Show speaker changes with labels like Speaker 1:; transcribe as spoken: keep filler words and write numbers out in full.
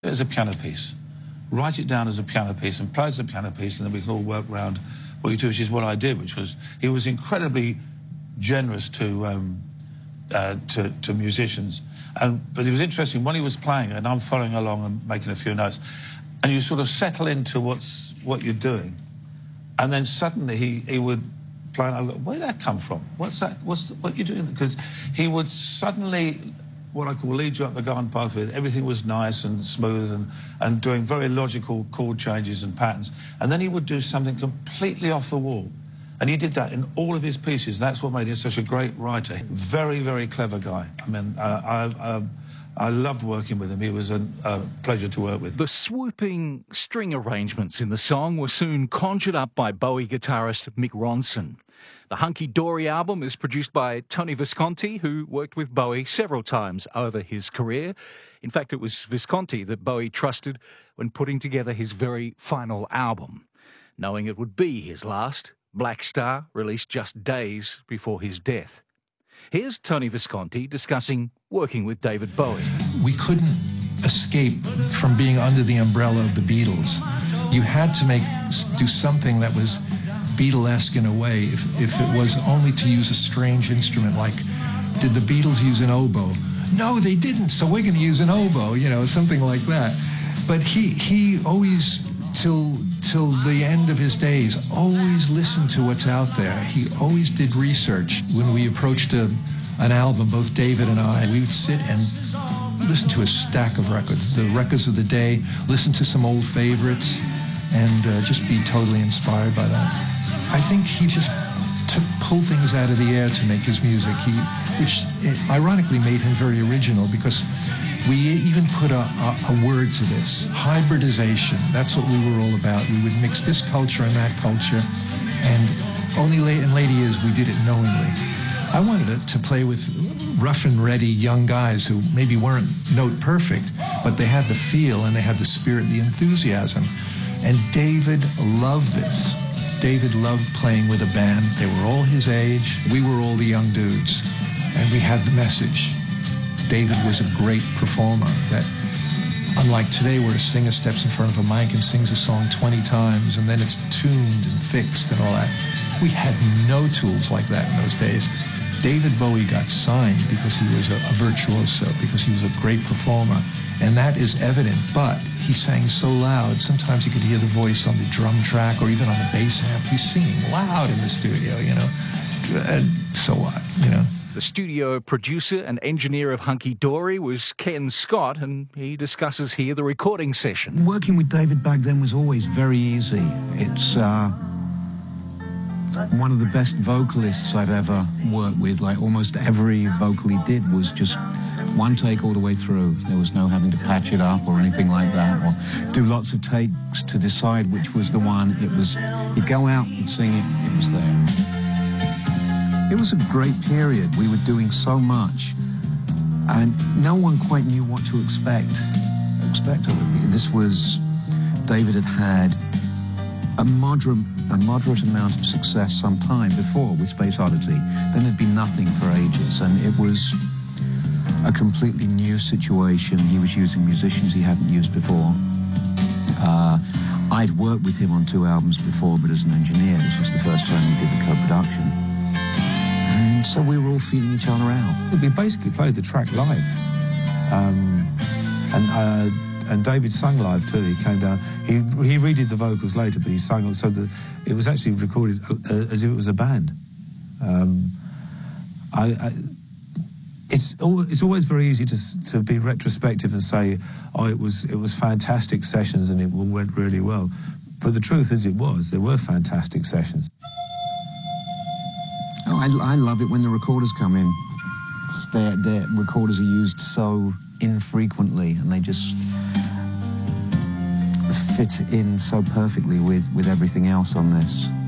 Speaker 1: As a piano piece. Write it down as a piano piece and play as a piano piece, and then we can all work around what you do, which is what I did, which was, he was incredibly generous to, um, uh, to, to musicians. And, but it was interesting, when he was playing, and I'm following along and making a few notes, and you sort of settle into what's, what you're doing, and then suddenly he, he would play, and I go, where did that come from? What's that, what's, what you doing? Because he would suddenly, what I call lead you up the garden path with, everything was nice and smooth and, and doing very logical chord changes and patterns. And then he would do something completely off the wall. And he did that in all of his pieces. That's what made him such a great writer. Very, very clever guy. I mean, uh, I, uh, I loved working with him. He was a, a pleasure to work with.
Speaker 2: The swooping string arrangements in the song were soon conjured up by Bowie guitarist Mick Ronson. The Hunky Dory album is produced by Tony Visconti, who worked with Bowie several times over his career. In fact, it was Visconti that Bowie trusted when putting together his very final album. Knowing it would be his last, Black Star released just days before his death. Here's Tony Visconti discussing working with David Bowie.
Speaker 3: We couldn't escape from being under the umbrella of the Beatles. You had to make do something that was Beatlesque in a way, if, if it was only to use a strange instrument, like, did the Beatles use an oboe? No, they didn't, so we're going to use an oboe, you know, something like that. But he, he always, till, till the end of his days, always listened to what's out there. He always did research. When we approached a, an album, both David and I, we would sit and listen to a stack of records, the records of the day, listen to some old favorites, and uh, just be totally inspired by that. I think he just took pull things out of the air to make his music, he, which ironically made him very original, because we even put a, a, a word to this, hybridization. That's what we were all about. We would mix this culture and that culture, and only late in later years we did it knowingly. I wanted it to play with rough and ready young guys who maybe weren't note perfect, but they had the feel and they had the spirit, the enthusiasm. And David loved this. David loved playing with a band. They were all his age. We were all the young dudes. And we had the message. David was a great performer that, unlike today where a singer steps in front of a mic and sings a song twenty times and then it's tuned and fixed and all that, we had no tools like that in those days. David Bowie got signed because he was a, a virtuoso, because he was a great performer. And that is evident, but he sang so loud, sometimes you could hear the voice on the drum track or even on the bass amp. He's singing loud in the studio, you know. And so what, you know?
Speaker 2: The studio producer and engineer of Hunky Dory was Ken Scott, and he discusses here the recording session.
Speaker 4: Working with David back then was always very easy. It's uh, one of the best vocalists I've ever worked with. Like, almost every vocal he did was just one take all the way through. There was no having to patch it up or anything like that, or do lots of takes to decide which was the one. It was, he'd go out, he'd sing it, it was there. It was a great period. We were doing so much, and no one quite knew what to expect. Expect of it. This was, David had had a moderate, a moderate amount of success some time before with Space Oddity. Then there'd been nothing for ages, and it was a completely new situation. He was using musicians he hadn't used before. Uh, I'd worked with him on two albums before, but as an engineer, this was the first time we did the co-production. And so we were all feeling each other out.
Speaker 5: We basically played the track live. Um, and uh, and David sung live too. He came down, he he redid the vocals later, but he sung, so that it was actually recorded as if it was a band. Um, I, I It's it's always very easy to to be retrospective and say, oh, it was it was fantastic sessions and it went really well. But the truth is, it was. There were fantastic sessions.
Speaker 4: Oh, I, I love it when the recorders come in. Their, their recorders are used so infrequently, and they just fit in so perfectly with with everything else on this.